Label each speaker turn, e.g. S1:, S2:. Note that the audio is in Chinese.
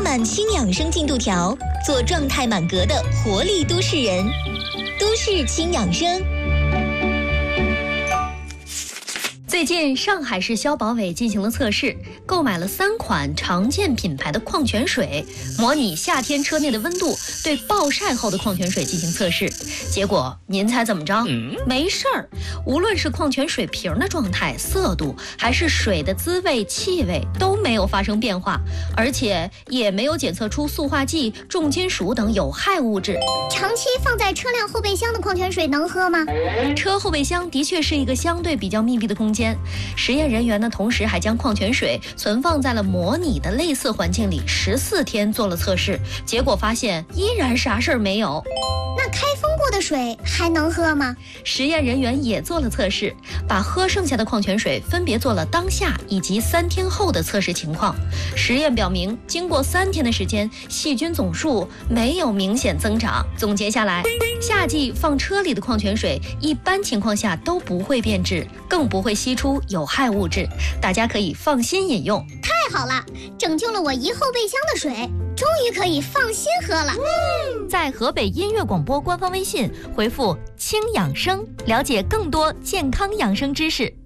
S1: 满轻养生进度条，做状态满格的活力都市人。都市轻养生。
S2: 最近，上海市消保委进行了测试，购买了3款常见品牌的矿泉水，模拟夏天车内的温度，对暴晒后的矿泉水进行测试。结果，您猜怎么着？没事儿，无论是矿泉水瓶的状态、色度，还是水的滋味、气味，都没有发生变化，而且也没有检测出塑化剂、重金属等有害物质。
S3: 长期放在车辆后备箱的矿泉水能喝吗？
S2: 车后备箱的确是一个相对比较密闭的空间。实验人员呢，同时还将矿泉水存放在了模拟的类似环境里14天做了测试，结果发现依然啥事儿没有。
S3: 那开封过的水还能喝吗？
S2: 实验人员也做了测试，把喝剩下的矿泉水分别做了当下以及3天后的测试情况。实验表明，经过3天的时间，细菌总数没有明显增长。总结下来，夏季放车里的矿泉水一般情况下都不会变质，更不会析出有害物质，大家可以放心饮用。
S3: 太好了，拯救了我一后备箱的水，终于可以放心喝了。
S2: 在河北音乐广播官方微信回复“轻养生”，了解更多健康养生知识。